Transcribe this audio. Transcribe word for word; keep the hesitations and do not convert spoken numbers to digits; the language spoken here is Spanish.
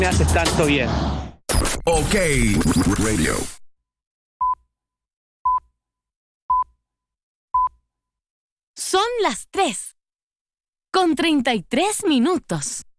me haces tanto bien. Ok Radio. Son las tres con treinta y tres minutos.